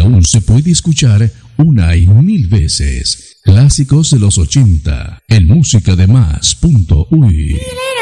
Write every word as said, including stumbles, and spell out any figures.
aún se puede escuchar una y mil veces. Clásicos de los ochenta en música de más punto uy.